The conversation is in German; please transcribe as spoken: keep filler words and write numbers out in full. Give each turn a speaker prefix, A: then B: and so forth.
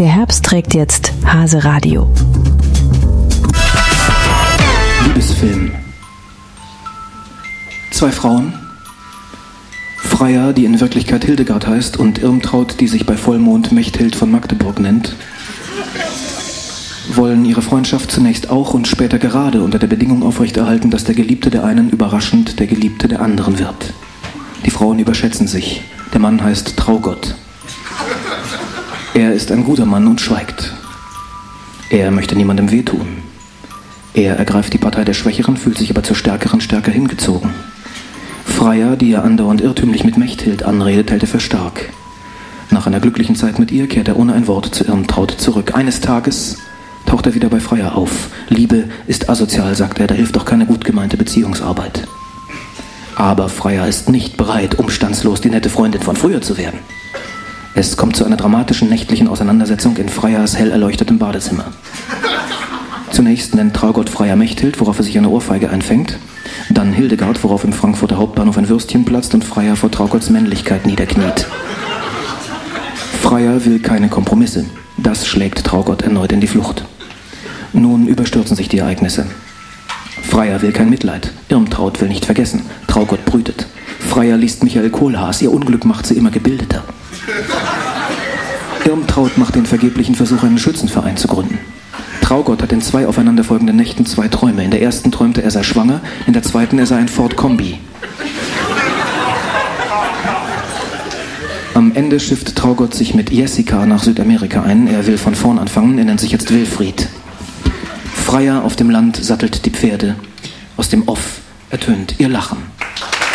A: Der Herbst trägt jetzt Hase Radio.
B: Liebesfilm. Zwei Frauen, Freya, die in Wirklichkeit Hildegard heißt, und Irmtraut, die sich bei Vollmond Mechthild von Magdeburg nennt, wollen ihre Freundschaft zunächst auch und später gerade unter der Bedingung aufrechterhalten, dass der Geliebte der einen überraschend der Geliebte der anderen wird. Die Frauen überschätzen sich. Der Mann heißt Traugott. Er ist ein guter Mann und schweigt. Er möchte niemandem wehtun. Er ergreift die Partei der Schwächeren, fühlt sich aber zur Stärkeren stärker hingezogen. Freya, die er andauernd irrtümlich mit Mechthild anredet, hält er für stark. Nach einer glücklichen Zeit mit ihr kehrt er ohne ein Wort zu Irmtraut zurück. Eines Tages taucht er wieder bei Freya auf. Liebe ist asozial, sagt er, da hilft doch keine gut gemeinte Beziehungsarbeit. Aber Freya ist nicht bereit, umstandslos die nette Freundin von früher zu werden. Es kommt zu einer dramatischen nächtlichen Auseinandersetzung in Freyas hell erleuchtetem Badezimmer. Zunächst nennt Traugott Freya Mechthild, worauf er sich eine Ohrfeige einfängt. Dann Hildegard, worauf im Frankfurter Hauptbahnhof ein Würstchen platzt und Freya vor Traugotts Männlichkeit niederkniet. Freya will keine Kompromisse. Das schlägt Traugott erneut in die Flucht. Nun überstürzen sich die Ereignisse. Freya will kein Mitleid. Irmtraut will nicht vergessen. Traugott brütet. Freya liest Michael Kohlhaas. Ihr Unglück macht sie immer gebildeter. Irmtraut macht den vergeblichen Versuch, einen Schützenverein zu gründen. Traugott hat in zwei aufeinanderfolgenden Nächten zwei Träume. In der ersten träumte er sei schwanger, in der zweiten er sei ein Ford Kombi. Am Ende schifft Traugott sich mit Jessica nach Südamerika ein. Er will von vorn anfangen, er nennt sich jetzt Wilfried. Freya auf dem Land sattelt die Pferde. Aus dem Off ertönt ihr Lachen.